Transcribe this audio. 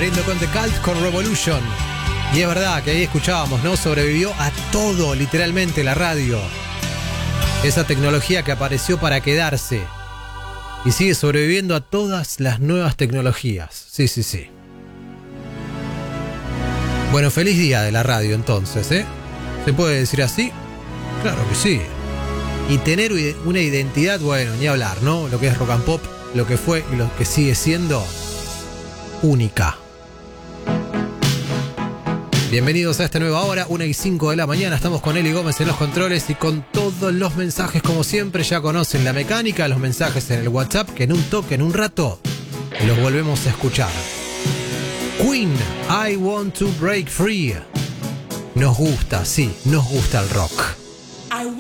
abriendo con The Cult con Revolution. Y es verdad que ahí escuchábamos, ¿no? Sobrevivió a todo, literalmente, la radio. Esa tecnología que apareció para quedarse. Y sigue sobreviviendo a todas las nuevas tecnologías. Sí, sí, sí. Bueno, feliz día de la radio entonces, ¿eh? ¿Se puede decir así? Claro que sí. Y tener una identidad, bueno, ni hablar, ¿no? Lo que es rock and pop, lo que fue y lo que sigue siendo única. Bienvenidos a esta nueva hora, 1:05 de la mañana. Estamos con Eli Gómez en los controles y con todos los mensajes como siempre. Ya conocen la mecánica, los mensajes en el WhatsApp, que en un toque, en un rato, los volvemos a escuchar. Queen, I Want to Break Free. Nos gusta, sí, nos gusta el rock.